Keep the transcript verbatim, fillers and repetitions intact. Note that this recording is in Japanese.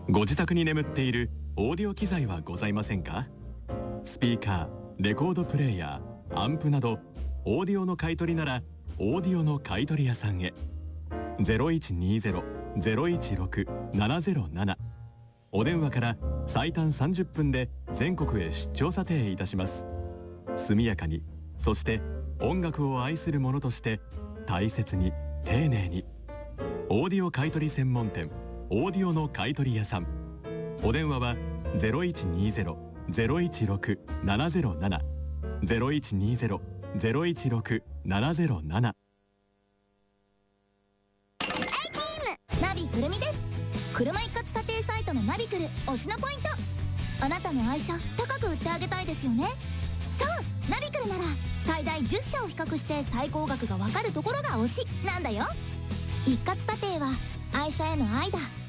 ご自宅に眠っているオーディオ機材はございませんか？スピーカー、レコードプレーヤー、アンプなどオーディオの買い取りならオーディオの買取屋さんへ。 ゼロいちにゼロ ゼロいちろく ななゼロなな お電話から最短さんじゅっぷんで全国へ出張査定いたします。速やかに、そして音楽を愛する者として大切に丁寧に。オーディオ買取専門店オーディオの買取屋さん。お電話は ゼロいちにゼロ ゼロいちろく ななゼロなな ゼロいちにゼロ ゼロいちろく ななゼロなな。 ナビくるみです。車一括査定サイトのナビクル推しのポイント。あなたの愛車高く売ってあげたいですよね。そうナビクルなら最大じゅっしゃを比較して最高額がわかるところが推しなんだよ。一括査定は愛車への愛だ。